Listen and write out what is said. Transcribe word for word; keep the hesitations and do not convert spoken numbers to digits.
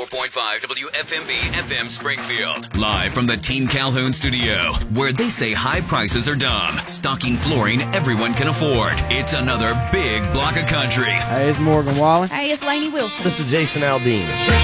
four point five W F M B F M Springfield. Live from the Team Calhoun studio, where they say high prices are dumb. Stocking flooring everyone can afford. It's another big block of country. Hey, it's Morgan Wallen. Hey, it's Lainey Wilson. This is Jason Aldean.